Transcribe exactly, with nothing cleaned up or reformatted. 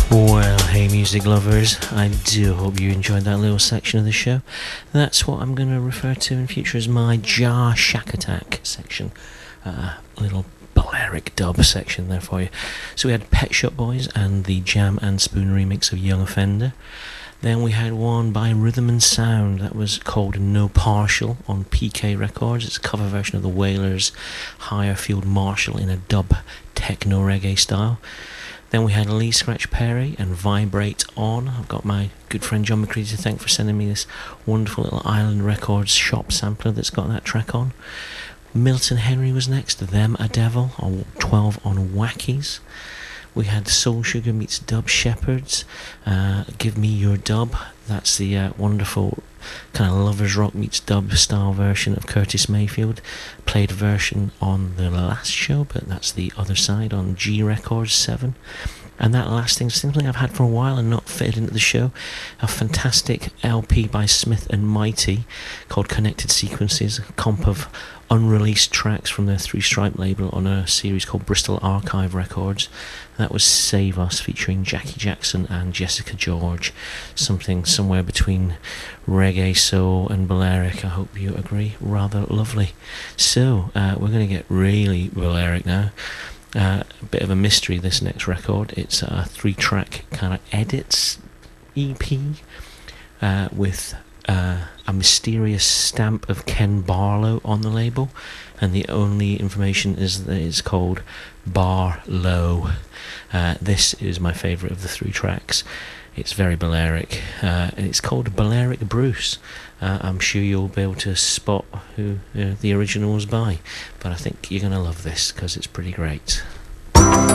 Well, hey music lovers, I do hope you enjoyed that little section of the show. That's what I'm going to refer to in future as my Jar Shack Attack section. Uh, little Balearic dub section there for you. So we had Pet Shop Boys and the Jam and Spoon remix of Young Offender. Then we had one by Rhythm and Sound that was called No Partial on P K Records. It's a cover version of the Wailers' Higher Field Marshall in a dub techno reggae style. Then we had Lee Scratch Perry and Vibrate On. I've got my good friend John McCready to thank for sending me this wonderful little Island Records shop sampler that's got that track on. Milton Henry was next, Them a Devil, on twelve on Wackies. We had Soul Sugar meets Dub Shepherds, uh, Give Me Your Dub. That's the uh, wonderful kind of lovers rock meets dub style version of Curtis Mayfield. Played a version on the last show, but that's the other side on G Records seven. And that last thing is something I've had for a while and not fitted into the show. A fantastic L P by Smith and Mighty called Connected Sequences, a comp of unreleased tracks from their Three Stripe label on a series called Bristol Archive Records. That was Save Us, featuring Jackie Jackson and Jessica George. Something somewhere between reggae, soul and Balearic, I hope you agree. Rather lovely. So, uh, we're going to get really Balearic now. Uh, a bit of a mystery, this next record. It's a three-track kind of edits E P uh, with uh, a mysterious stamp of Ken Barlow on the label, and the only information is that it's called Barlow. Uh, this is my favourite of the three tracks. It's very Balearic, uh, and it's called Balearic Bruce. Uh, I'm sure you'll be able to spot who uh, the original was by, but I think you're going to love this because it's pretty great.